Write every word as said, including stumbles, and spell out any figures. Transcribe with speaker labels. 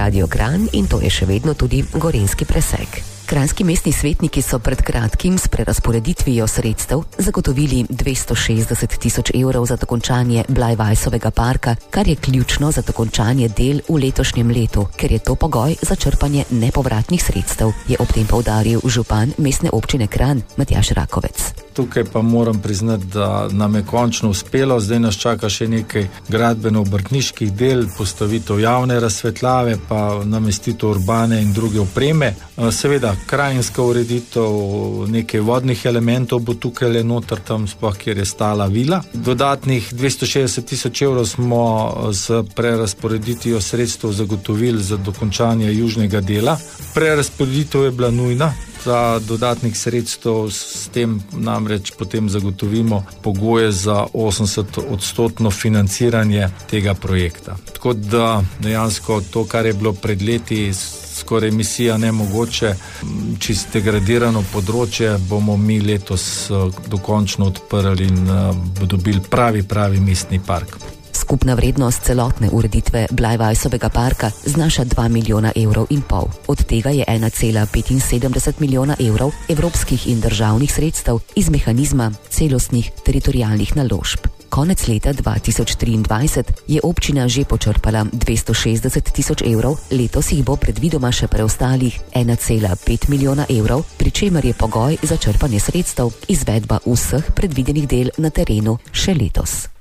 Speaker 1: Radio Kranj in to je še vedno tudi gorenjski presek. Kranjski mestni svetniki so pred kratkim s prerazporeditvijo sredstev zagotovili dvesto šestdeset tisoč evrov za dokončanje Blajvajsovega parka, kar je ključno za dokončanje del v letošnjem letu, ker je to pogoj za črpanje nepovratnih sredstev, je ob tem poudaril župan mestne občine Kranj Matjaž Rakovec.
Speaker 2: Tukaj pa moram priznati, da nam je končno uspelo, zdaj nas čaka še nekaj gradbeno-obrtniških del, postavitev javne razsvetljave, pa namestitev urbane in druge opreme. Seveda, krajinska ureditev, nekaj vodnih elementov bo tukaj le noter, tam sploh, kjer je stala vila. Dodatnih dvesto šestdeset tisoč evrov smo z prerazporeditvijo sredstev zagotovili za dokončanje južnega dela. Prerazporeditev je bila nujna. Za dodatnih sredstev s tem namreč potem zagotovimo pogoje za osemdeset odstotno financiranje tega projekta. Tako da dejansko to, kar je bilo pred leti skoraj misija nemogoče, čisto degradirano področje, bomo mi letos dokončno odprli in dobili pravi, pravi mestni park.
Speaker 1: Skupna vrednost celotne ureditve Blajvajsovega parka znaša dva milijona evrov in pol. Od tega je ena cela petinsedemdeset milijona evrov evropskih in državnih sredstev iz mehanizma celostnih teritorialnih naložb. Konec leta dva tisoč triindvajset je občina že počrpala dvesto šestdeset tisoč evrov, letos jih bo predvidoma še preostalih ena cela pet milijona evrov, pri čemer je pogoj za črpanje sredstev izvedba vseh predvidenih del na terenu še letos.